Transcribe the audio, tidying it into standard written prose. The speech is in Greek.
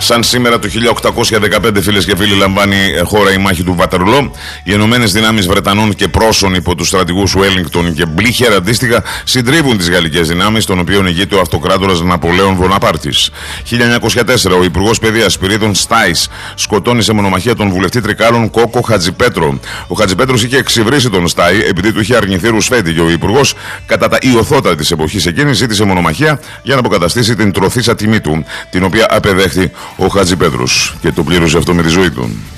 Σαν σήμερα το 1815, φίλες και φίλοι, λαμβάνει χώρα η μάχη του Βατερλό. Οι Ενωμένες Δυνάμεις Βρετανών και Πρώσων υπό τους στρατηγούς Wellington και Μπλίχερ αντίστοιχα συντρίβουν τις γαλλικές δυνάμεις, των οποίων ηγείται ο αυτοκράτορας Ναπολέων Βοναπάρτης. 1904, ο Υπουργός Παιδείας Σπυρίδων Στάις σκοτώνει σε μονομαχία τον βουλευτή Τρικάλων Κόκο Χατζιπέτρο. Ο Χατζιπέτρος είχε εξυβρίσει τον Στάι επειδή του είχε αρνηθεί ρουσφέτη και ο Υπουργός, κατά τα ιωθώτα της εποχής εκείνης, ζήτησε μονομαχία για να αποκαταστήσει την τροθήσα τιμή του, την οποία απεδέχθη ο Χατζιπέτρος και το πλήρωσε αυτό με τη ζωή του.